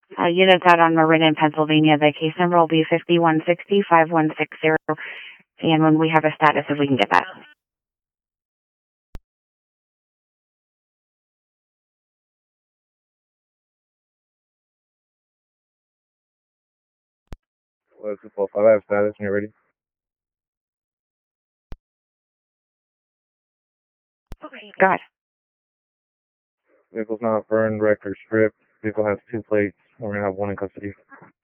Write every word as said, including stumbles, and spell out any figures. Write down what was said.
Uh, units out on Meriden, Pennsylvania. The case number will be fifty-one sixty, five one six zero. And when we have a status, if we can get that. Well, two four five, I have status when you're ready. God. Vehicle's not burned, wrecked, or stripped. Vehicle has two plates. We're going to have one in custody.